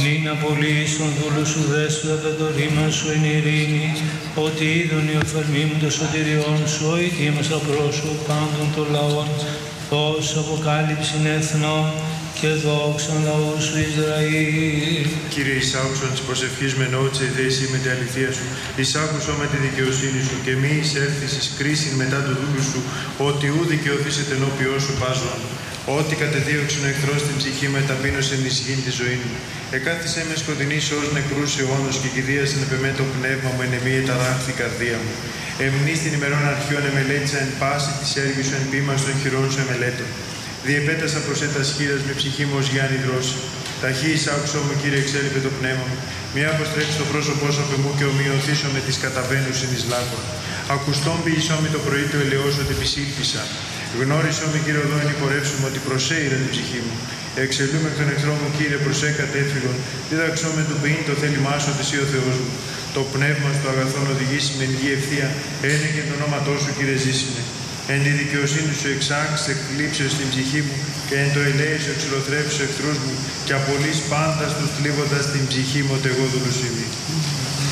Νυν απολύεις τον δούλου σου δέσποτα το ρήμα σου εν ειρήνη, ότι είδον οι οφθαλμοί μου το σωτηριών σου, ο ητήμασα πρόσωπο πάντων των λαών, ως αποκάλυψην εθνών και δόξαν λαού σου Ισραήλ. Κύριε, εισάκουσον της προσευχής με νότσε δέση με την αληθεία σου, εισάκουσον με τη δικαιοσύνη σου και μη εισέλθεις εις κρίσιν μετά του δούλου σου, ότι ου δικαιωθήσετε ενώπιό σου πάζον. Ό,τι κατεδίωξε ο εχθρός την ψυχή με ταπείνωσεν εις γήν τη ζωή μου. Εκάθισε με σκοτεινής ως νεκρούς αιώνος και κηδίασεν επεμέ το πνεύμα μου, εν εμή εταράχθη η καρδία μου. Εμνείς την ημερών αρχιών εμελέτησα εν πάση της έργης σου, εν ποίημας των χειρών σου εμελέτω. Διεπέτασα προς έτας χείρας με ψυχή μου ως Γιάννη δρόση. Ταχύ εισάκουσό μου, Κύριε, εξέλιπε το πνεύμα μου. Μη αποστρέψει το πρόσωπό σου από μου και ομοιωθήσω με τις καταβαίνουσιν εις λάκων. Ακουστόν ποιησό με το πρωί του ελαιός ότι επισήλθησα. Γνώρισό με, Κύριε, οδό εν υπορεύσουμε ότι προσέειρα την ψυχή μου. Εξελούμε εκ των εχθρών μου, Κύριε, προσέ κατέφυγον. Δίδαξό με του ποιήν το θέλημά σου ότι εσύ ο Θεός μου. Το πνεύμα στο αγαθόν οδηγήσει με ενηγή ευθεία. Ένε και το όνοματό σου, Κύριε, ζήσιμε. Εν τη δικαιοσύνη σου εξάξεις εκκλήψεως στην ψυχή μου και εν το ελέη σου εξολοθρεύσεις εχθρούς μου και απολύς πάντα τους θλίβοντας την ψυχή μου ότι εγώ δούλους είμαι.